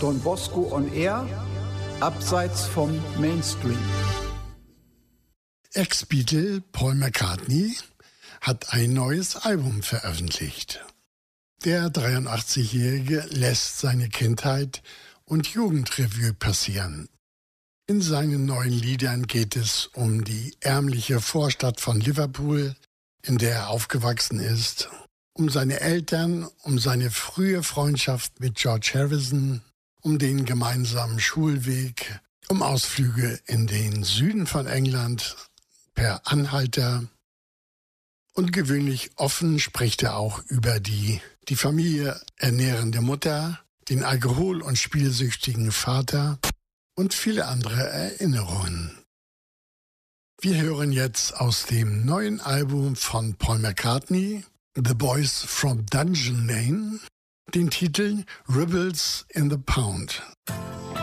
Don Bosco on Air, abseits vom Mainstream. Ex-Beatle Paul McCartney hat ein neues Album veröffentlicht. Der 83-Jährige lässt seine Kindheit und Jugendrevue passieren. In seinen neuen Liedern geht es um die ärmliche Vorstadt von Liverpool, in der er aufgewachsen ist, um seine Eltern, um seine frühe Freundschaft mit George Harrison, um den gemeinsamen Schulweg, um Ausflüge in den Süden von England per Anhalter. Und gewöhnlich offen spricht er auch über die Familie ernährende Mutter, den alkohol- und spielsüchtigen Vater und viele andere Erinnerungen. Wir hören jetzt aus dem neuen Album von Paul McCartney, The Boys from Dungeon Lane, den Titel Rebels in the Pound.